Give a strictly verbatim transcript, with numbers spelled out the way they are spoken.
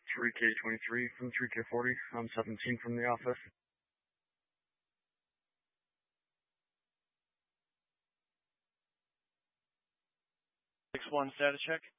three K twenty-three from three K forty. I'm seventeen from the office. six one status check.